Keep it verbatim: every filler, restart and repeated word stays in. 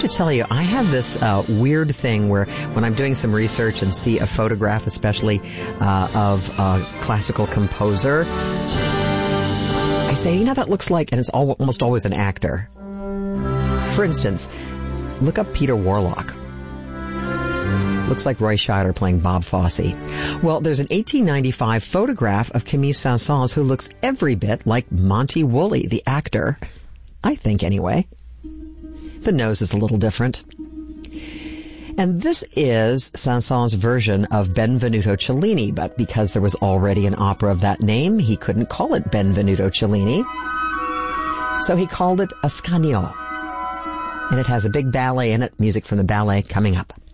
to tell you, I have this uh, weird thing where when I'm doing some research and see a photograph, especially uh, of a classical composer, I say, you know, that looks like, and it's all, almost always an actor. For instance, look up Peter Warlock. Looks like Roy Scheider playing Bob Fosse. Well, there's an eighteen ninety-five photograph of Camille Saint-Saëns who looks every bit like Monty Woolley, the actor. I think, anyway. The nose is a little different. And this is Saint-Saëns' version of Benvenuto Cellini, but because there was already an opera of that name, he couldn't call it Benvenuto Cellini. So he called it Ascanio. And it has a big ballet in it, music from the ballet coming up.